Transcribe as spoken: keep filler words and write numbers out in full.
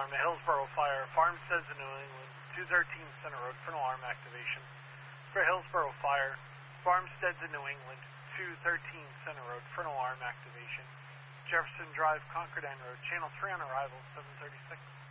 alarm, a Hillsborough fire, Farmsteads in New England, two thirteen Center Road for an alarm activation. For Hillsborough fire, Farmsteads in New England, two thirteen Center Road for an alarm activation. Jefferson Drive, Concord End Road, Channel three on arrival, seven thirty-six.